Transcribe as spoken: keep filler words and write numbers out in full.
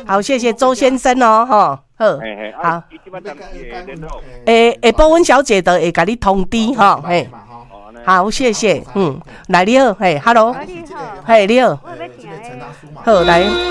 好，谢谢周先生哦，哈，好，好，诶，下晡阮小姐就会甲你通知哈，嘿，好，谢谢，嗯，来你好，嘿 ，Hello，嘿，你好，好来。